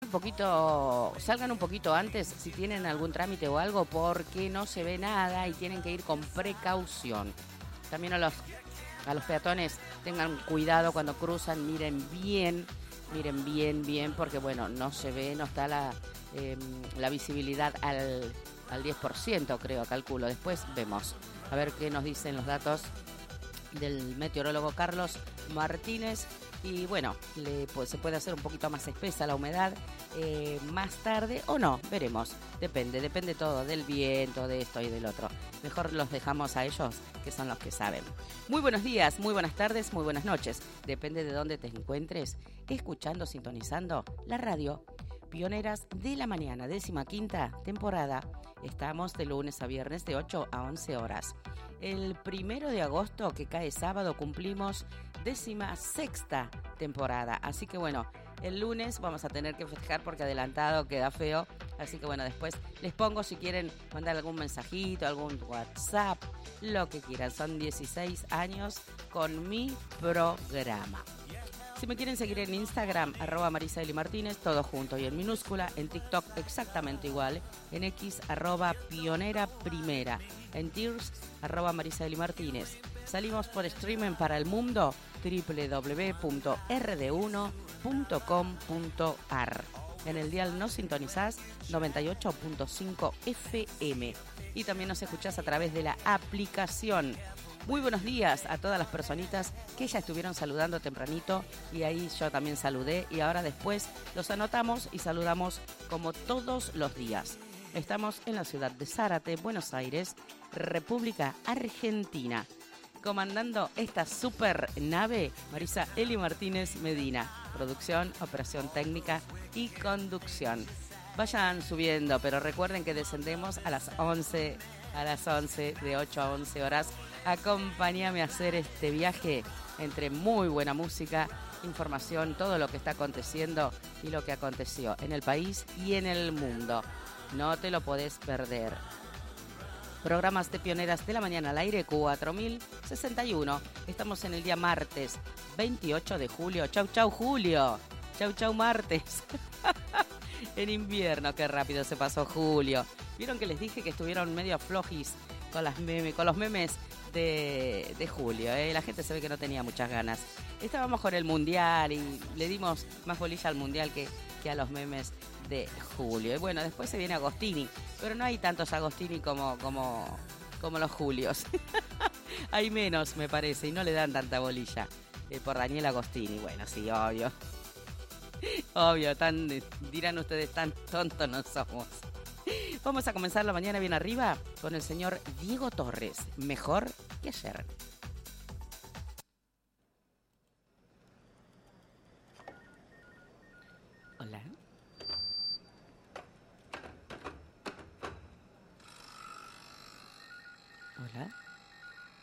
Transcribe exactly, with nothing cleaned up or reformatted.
un poquito, salgan un poquito antes si tienen algún trámite o algo, porque no se ve nada y tienen que ir con precaución. También a los, a los peatones, tengan cuidado cuando cruzan, miren bien, miren bien, bien, porque bueno, no se ve, no está la, eh, la visibilidad al, al diez por ciento, creo, calculo. Después vemos, a ver qué nos dicen los datos del meteorólogo Carlos Martínez. Y bueno, le, pues, se puede hacer un poquito más espesa la humedad eh, más tarde o no, veremos. Depende, depende todo del viento, de esto y del otro. Mejor los dejamos a ellos, que son los que saben. Muy buenos días, muy buenas tardes, muy buenas noches. Depende de dónde te encuentres, escuchando, sintonizando la radio. Pioneras de la Mañana, décima quinta temporada. Estamos de lunes a viernes de ocho a once horas. El primero de agosto, que cae sábado, cumplimos décima sexta temporada. Así que bueno, el lunes vamos a tener que festejar porque adelantado queda feo. Así que bueno, después les pongo si quieren mandar algún mensajito, algún WhatsApp, lo que quieran. Son dieciséis años con mi programa. Si me quieren seguir en Instagram, arroba Marisa Eli Martínez, todo junto y en minúscula. En TikTok exactamente igual. En X, arroba Pionera Primera. En Tears, arroba Marisa Eli Martínez. Salimos por streaming para el mundo, doble u doble u doble u punto r d uno punto com punto a r. En el dial nos sintonizás noventa y ocho punto cinco F M. Y también nos escuchás a través de la aplicación. Muy buenos días a todas las personitas que ya estuvieron saludando tempranito y ahí yo también saludé y ahora después los anotamos y saludamos como todos los días. Estamos en la ciudad de Zárate, Buenos Aires, República Argentina. Comandando esta super nave, Marisa Eli Martínez Medina. Producción, operación técnica y conducción. Vayan subiendo, pero recuerden que descendemos a las once, a las once, de ocho a once horas. Acompáñame a hacer este viaje entre muy buena música, información, todo lo que está aconteciendo y lo que aconteció en el país y en el mundo. No te lo podés perder. Programas de Pioneras de la Mañana al aire, cuatro mil sesenta y uno. Estamos en el día martes, veintiocho de julio. Chau, chau, Julio. Chau, chau, martes. En invierno, qué rápido se pasó julio. Vieron que les dije que estuvieron medio flojis con, las meme, con los memes de, de julio. ¿eh? La gente se ve que no tenía muchas ganas. Estábamos con el mundial y le dimos más bolilla al mundial que, que a los memes de julio. Y bueno, después se viene Agostini, pero no hay tantos Agostini como, como, como los Julios. Hay menos, me parece, y no le dan tanta bolilla eh, por Daniel Agostini. Bueno, sí, obvio. Obvio, tan, dirán ustedes, tan tontos no somos. Vamos a comenzar la mañana bien arriba con el señor Diego Torres, mejor que ayer. Hola. Hola.